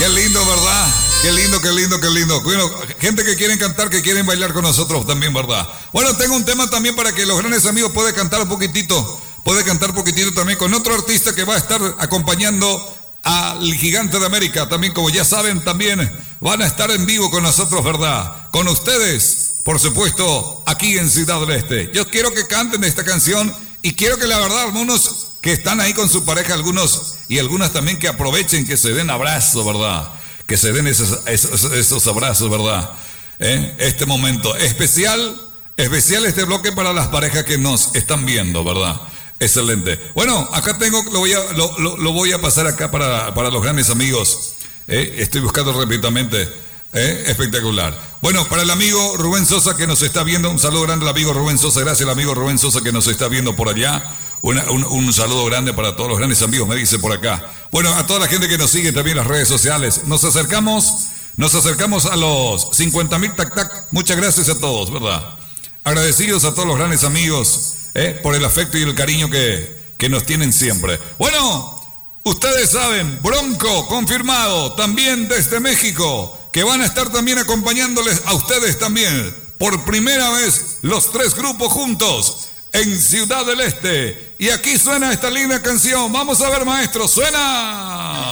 Qué lindo, ¿verdad? Qué lindo, qué lindo, qué lindo. Bueno, gente que quieren cantar, que quieren bailar con nosotros también, ¿verdad? Bueno, tengo un tema también para que los grandes amigos puedan cantar un poquitito. Puede cantar un poquitito también con otro artista que va a estar acompañando al Gigante de América. También, como ya saben, también van a estar en vivo con nosotros, ¿verdad? Con ustedes, por supuesto, aquí en Ciudad del Este. Yo quiero que canten esta canción y quiero que la verdad, algunos que están ahí con su pareja, algunos y algunas también que aprovechen, que se den abrazos, ¿verdad? Que se den esos abrazos, ¿verdad? Este momento especial este bloque para las parejas que nos están viendo, ¿verdad? Excelente. Bueno, acá tengo, lo voy a pasar acá para los grandes amigos. Estoy buscando rápidamente. Espectacular. Bueno, para el amigo Rubén Sosa que nos está viendo, un saludo grande al amigo Rubén Sosa. Gracias al amigo Rubén Sosa que nos está viendo por allá. Un saludo grande para todos los grandes amigos, me dice por acá. Bueno, a toda la gente que nos sigue también en las redes sociales. Nos acercamos a los 50,000 tac. Muchas gracias a todos, ¿verdad? Agradecidos a todos los grandes amigos por el afecto y el cariño que nos tienen siempre. Bueno, ustedes saben, Bronco confirmado también desde México, que van a estar también acompañándoles a ustedes también. Por primera vez los tres grupos juntos en Ciudad del Este. Y aquí suena esta linda canción. Vamos a ver, maestro, suena.